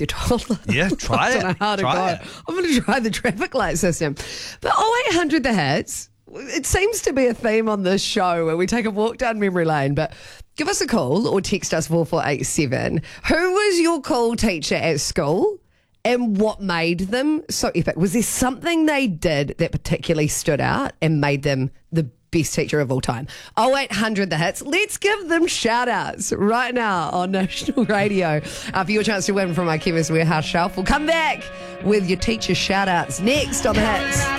your toddler. Yeah, try I don't it. know how to Try go. it. I'm going to try the traffic light system. But 0800 The Hits, it seems to be a theme on this show where we take a walk down memory lane, but give us a call or text us 4487. Who was your cool teacher at school and what made them so epic? Was there something they did that particularly stood out and made them the best teacher of all time? 0800 The Hits. Let's give them shout outs right now on National Radio for your chance to win from our Chemist Warehouse shelf. We'll come back with your teacher shout outs next on The Hits.